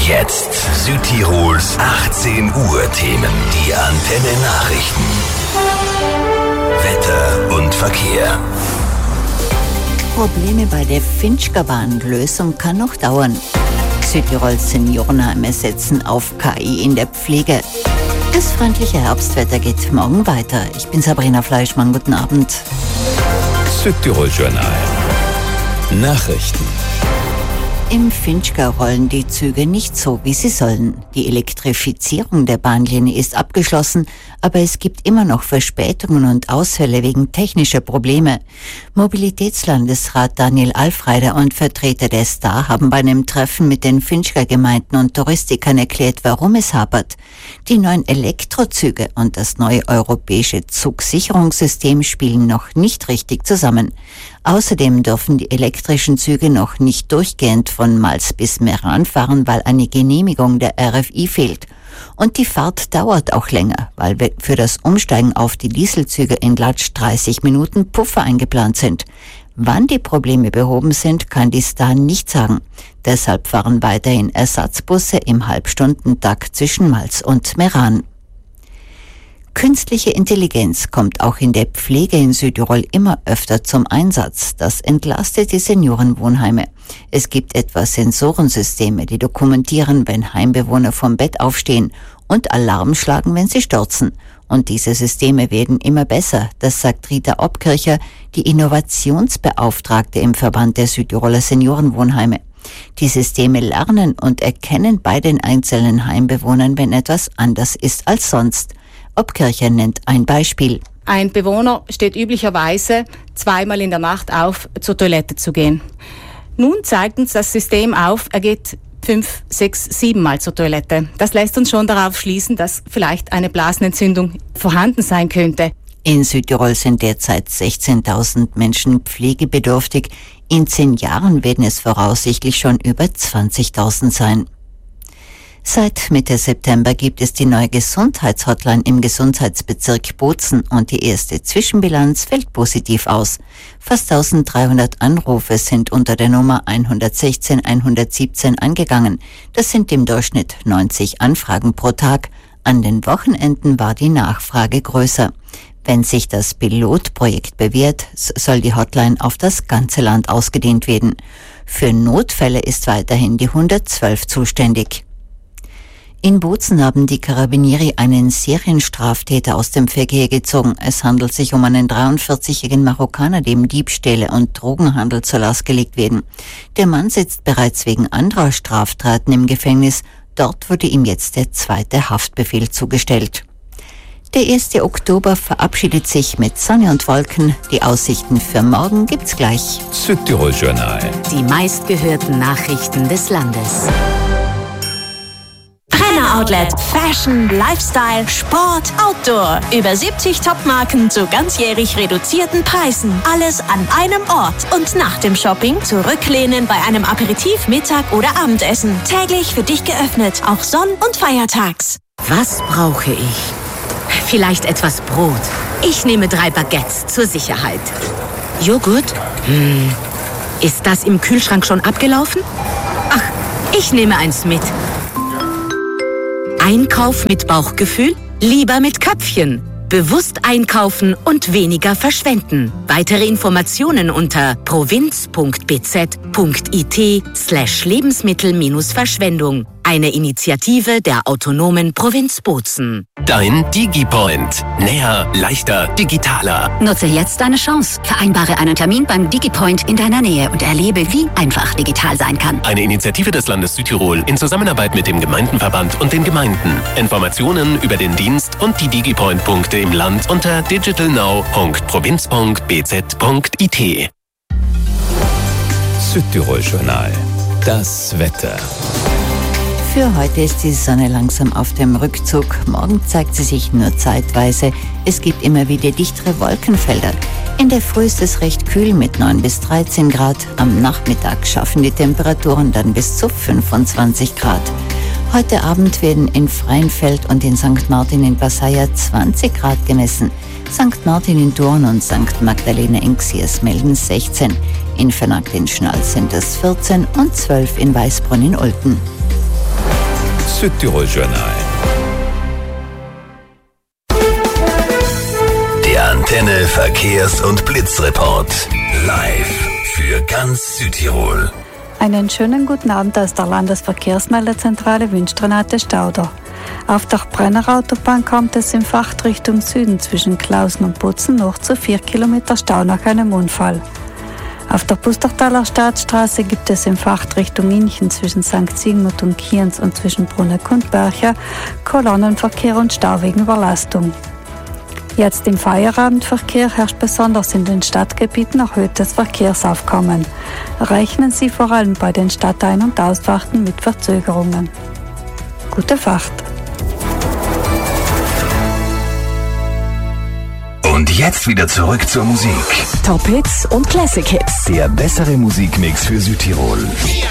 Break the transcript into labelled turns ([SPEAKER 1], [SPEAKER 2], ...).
[SPEAKER 1] Jetzt Südtirols 18 Uhr Themen. Die Antenne Nachrichten. Wetter und Verkehr.
[SPEAKER 2] Probleme bei der Finchgau-Bahn. Lösung kann noch dauern. Südtirols Seniorenheime setzen auf KI in der Pflege. Das freundliche Herbstwetter geht morgen weiter. Ich bin Sabrina Fleischmann. Guten Abend.
[SPEAKER 3] Südtirol Journal. Nachrichten.
[SPEAKER 2] Im Finchgau rollen die Züge nicht so, wie sie sollen. Die Elektrifizierung der Bahnlinie ist abgeschlossen, aber es gibt immer noch Verspätungen und Ausfälle wegen technischer Probleme. Mobilitätslandesrat Daniel Alfreider und Vertreter der STAR haben bei einem Treffen mit den Finchgau-Gemeinden und Touristikern erklärt, warum es hapert. Die neuen Elektrozüge und das neue europäische Zugsicherungssystem spielen noch nicht richtig zusammen. Außerdem dürfen die elektrischen Züge noch nicht durchgehend von Mals bis Meran fahren, weil eine Genehmigung der RFI fehlt. Und die Fahrt dauert auch länger, weil für das Umsteigen auf die Dieselzüge in Latsch 30 Minuten Puffer eingeplant sind. Wann die Probleme behoben sind, kann die STAR nicht sagen. Deshalb fahren weiterhin Ersatzbusse im Halbstundentakt zwischen Mals und Meran. Künstliche Intelligenz kommt auch in der Pflege in Südtirol immer öfter zum Einsatz. Das entlastet die Seniorenwohnheime. Es gibt etwa Sensorensysteme, die dokumentieren, wenn Heimbewohner vom Bett aufstehen und Alarm schlagen, wenn sie stürzen. Und diese Systeme werden immer besser, das sagt Rita Obkircher, die Innovationsbeauftragte im Verband der Südtiroler Seniorenwohnheime. Die Systeme lernen und erkennen bei den einzelnen Heimbewohnern, wenn etwas anders ist als sonst. Obkircher nennt ein Beispiel.
[SPEAKER 4] Ein Bewohner steht üblicherweise zweimal in der Nacht auf, zur Toilette zu gehen. Nun zeigt uns das System auf, er geht 5, 6, 7 Mal zur Toilette. Das lässt uns schon darauf schließen, dass vielleicht eine Blasenentzündung vorhanden sein könnte.
[SPEAKER 2] In Südtirol sind derzeit 16.000 Menschen pflegebedürftig. In 10 Jahren werden es voraussichtlich schon über 20.000 sein. Seit Mitte September gibt es die neue Gesundheitshotline im Gesundheitsbezirk Bozen und die erste Zwischenbilanz fällt positiv aus. Fast 1300 Anrufe sind unter der Nummer 116 117 angegangen. Das sind im Durchschnitt 90 Anfragen pro Tag. An den Wochenenden war die Nachfrage größer. Wenn sich das Pilotprojekt bewährt, soll die Hotline auf das ganze Land ausgedehnt werden. Für Notfälle ist weiterhin die 112 zuständig. In Bozen haben die Carabinieri einen Serienstraftäter aus dem Verkehr gezogen. Es handelt sich um einen 43-jährigen Marokkaner, dem Diebstähle und Drogenhandel zur Last gelegt werden. Der Mann sitzt bereits wegen anderer Straftaten im Gefängnis. Dort wurde ihm jetzt der 2. Haftbefehl zugestellt. Der 1. Oktober verabschiedet sich mit Sonne und Wolken. Die Aussichten für morgen gibt's gleich.
[SPEAKER 3] Südtirol Journal.
[SPEAKER 5] Die meistgehörten Nachrichten des Landes. Outlet. Fashion, Lifestyle, Sport, Outdoor. Über 70 Topmarken zu ganzjährig reduzierten Preisen. Alles an einem Ort. Und nach dem Shopping zurücklehnen bei einem Aperitif, Mittag oder Abendessen. Täglich für dich geöffnet, auch sonn- und feiertags.
[SPEAKER 6] Was brauche ich? Vielleicht etwas Brot. Ich nehme 3 Baguettes zur Sicherheit. Joghurt? Ist das im Kühlschrank schon abgelaufen? Ach, ich nehme eins mit. Einkauf mit Bauchgefühl? Lieber mit Köpfchen. Bewusst einkaufen und weniger verschwenden. Weitere Informationen unter provinz.bz.it/Lebensmittel-Verschwendung. Eine Initiative der autonomen Provinz Bozen.
[SPEAKER 1] Dein DigiPoint. Näher, leichter, digitaler.
[SPEAKER 5] Nutze jetzt deine Chance. Vereinbare einen Termin beim DigiPoint in deiner Nähe und erlebe, wie einfach digital sein kann.
[SPEAKER 1] Eine Initiative des Landes Südtirol in Zusammenarbeit mit dem Gemeindenverband und den Gemeinden. Informationen über den Dienst und die DigiPoint-Punkte im Land unter digitalnow.provinz.bz.it.
[SPEAKER 3] Südtirol Journal. Das Wetter.
[SPEAKER 2] Für heute ist die Sonne langsam auf dem Rückzug. Morgen zeigt sie sich nur zeitweise. Es gibt immer wieder dichtere Wolkenfelder. In der Früh ist es recht kühl mit 9 bis 13 Grad. Am Nachmittag schaffen die Temperaturen dann bis zu 25 Grad. Heute Abend werden in Freienfeld und in St. Martin in Passaia 20 Grad gemessen. St. Martin in Thurn und St. Magdalena in Xiers melden 16. In Vernagdt in Schnall sind es 14 und 12 in Weißbrunn in Olten.
[SPEAKER 3] Südtirol Journal.
[SPEAKER 7] Der Antenne Verkehrs- und Blitzreport. Live für ganz Südtirol.
[SPEAKER 8] Einen schönen guten Abend aus der Landesverkehrsmeldezentrale wünscht Renate Stauder. Auf der Brennerautobahn kommt es in Fahrtrichtung Süden zwischen Klausen und Butzen noch zu 4 Kilometer Stau nach einem Unfall. Auf der Pustertaler Staatsstraße gibt es in Fahrtrichtung Inchen zwischen St. Sigmund und Kienz und zwischen Bruneck und Bercher Kolonnenverkehr und Stau wegen Überlastung. Jetzt im Feierabendverkehr herrscht besonders in den Stadtgebieten erhöhtes Verkehrsaufkommen. Rechnen Sie vor allem bei den Stadtein- und Ausfahrten mit Verzögerungen. Gute Fahrt!
[SPEAKER 7] Und jetzt wieder zurück zur Musik.
[SPEAKER 9] Top Hits und Classic Hits.
[SPEAKER 7] Der bessere Musikmix für Südtirol.